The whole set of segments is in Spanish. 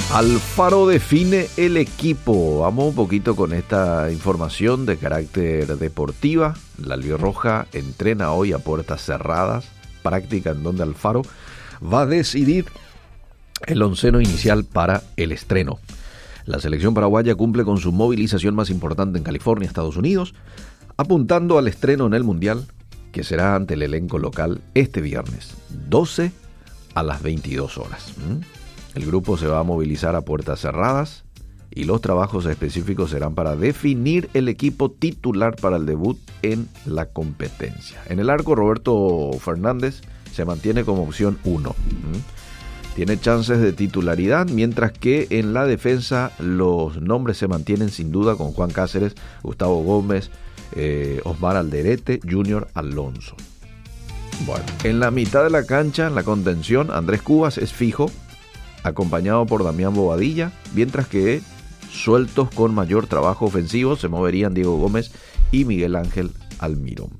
Alfaro define el equipo. Vamos un poquito con esta información de carácter deportiva. La albirroja entrena hoy a puertas cerradas, práctica en donde Alfaro va a decidir el onceno inicial para el estreno. La selección paraguaya cumple con su movilización más importante en California, Estados Unidos, apuntando al estreno en el Mundial, que será ante el elenco local este viernes, 12 a las 22 horas. El grupo se va a movilizar a puertas cerradas y los trabajos específicos serán para definir el equipo titular para el debut en la competencia. En el arco, Roberto Fernández se mantiene como opción 1. Tiene chances de titularidad, mientras que en la defensa los nombres se mantienen sin duda con Juan Cáceres, Gustavo Gómez, Osmar Alderete, Junior Alonso. Bueno, en la mitad de la cancha, en la contención, Andrés Cubas es fijo, acompañado por Damián Bobadilla, mientras que sueltos con mayor trabajo ofensivo se moverían Diego Gómez y Miguel Ángel Almirón.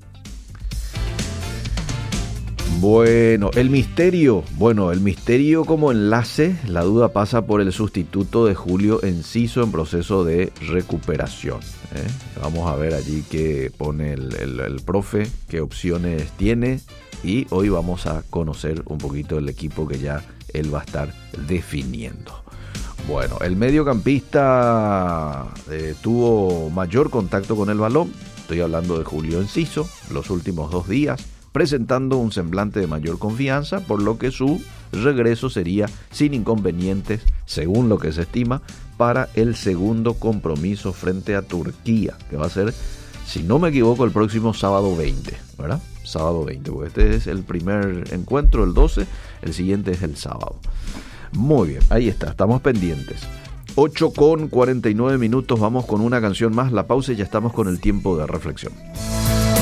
Bueno, el misterio como enlace, la duda pasa por el sustituto de Julio Enciso en proceso de recuperación. Vamos a ver allí qué pone el profe, qué opciones tiene, y hoy vamos a conocer un poquito el equipo que ya él va a estar definiendo. Bueno, el mediocampista tuvo mayor contacto con el balón, estoy hablando de Julio Enciso, los últimos 2 días, presentando un semblante de mayor confianza, por lo que su regreso sería sin inconvenientes, según lo que se estima, para el segundo compromiso frente a Turquía, que va a ser, si no me equivoco, el próximo sábado 20, ¿verdad? Sábado 20, porque este es el primer encuentro, el 12, el siguiente es el sábado. Muy bien, ahí está, estamos pendientes. 8:49, vamos con una canción más, la pausa y ya estamos con el tiempo de reflexión.